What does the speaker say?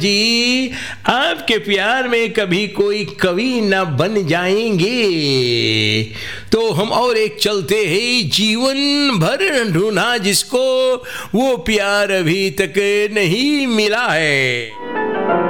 जी, आपके प्यार में कभी कोई कवि न बन जाएंगे तो हम और एक चलते हैं, जीवन भर ढूंढा जिसको वो प्यार अभी तक नहीं मिला है।